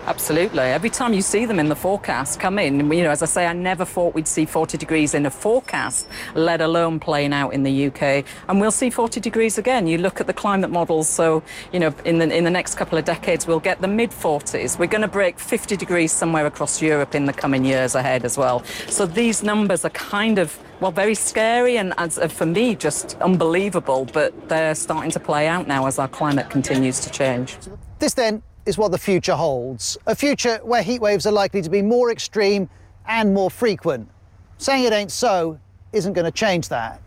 Absolutely. Every time you see them in the forecast come in, as I say, I never thought we'd see 40 degrees in a forecast, let alone playing out in the UK. And we'll see 40 degrees again. You look at the climate models, so, in the next couple of decades, we'll get the mid-40s. We're going to break 50 degrees somewhere across Europe in the coming years ahead as well. So these numbers are kind of, well, very scary and, for me, just unbelievable, but they're starting to play out now as our climate continues to change. This, then, is what the future holds. A future where heat waves are likely to be more extreme and more frequent. Saying it ain't so isn't going to change that.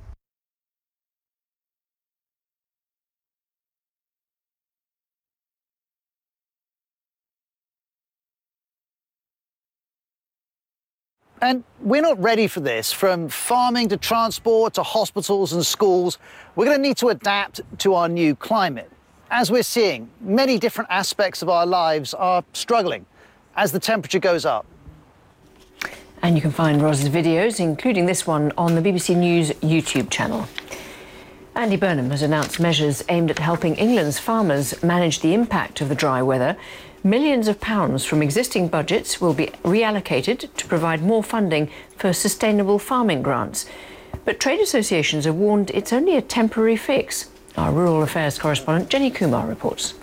And we're not ready for this. From farming to transport to hospitals and schools, we're going to need to adapt to our new climate. As we're seeing, many different aspects of our lives are struggling as the temperature goes up. And you can find Ros's videos, including this one, on the BBC News YouTube channel. Andy Burnham has announced measures aimed at helping England's farmers manage the impact of the dry weather. Millions of pounds from existing budgets will be reallocated to provide more funding for sustainable farming grants. But trade associations have warned it's only a temporary fix. Our Rural Affairs correspondent Jenny Kumar reports.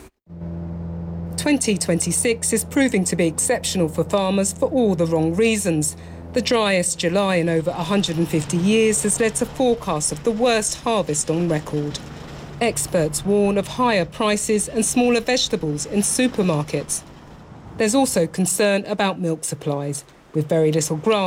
2026 is proving to be exceptional for farmers for all the wrong reasons. The driest July in over 150 years has led to forecasts of the worst harvest on record. Experts warn of higher prices and smaller vegetables in supermarkets. There's also concern about milk supplies. With very little grass